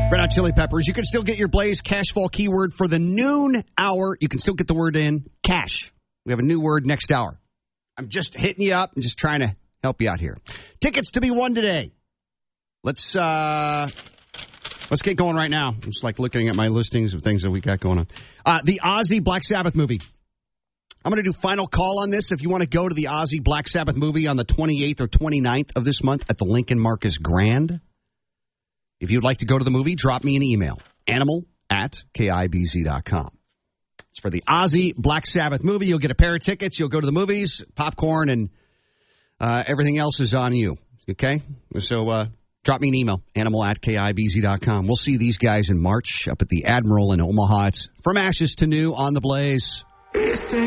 Red Hot Chili Peppers. You can still get your Blaze Cash Fall keyword for the noon hour. You can still get the word in, cash. We have a new word next hour. I'm just hitting you up and just trying to help you out here. Tickets to be won today. Let's get going right now. I'm just like looking at my listings of things that we got going on. The Ozzy Black Sabbath movie. I'm going to do final call on this. If you want to go to the Ozzy Black Sabbath movie on the 28th or 29th of this month at the Lincoln Marcus Grand. If you'd like to go to the movie, drop me an email. animal@kibz.com. It's for the Ozzy Black Sabbath movie. You'll get a pair of tickets. You'll go to the movies, popcorn, and everything else is on you. Okay? So drop me an email. animal@kibz.com. We'll see these guys in March up at the Admiral in Omaha. It's From Ashes to New on the Blaze.